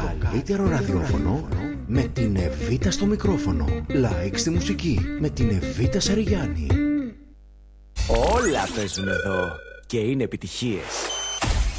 καλύτερο ραδιόφωνο με την Εβίτα στο μικρόφωνο. Like στη μουσική με την Εβίτα Σαριγιάννη. Όλα παίζουν εδώ και είναι επιτυχίες.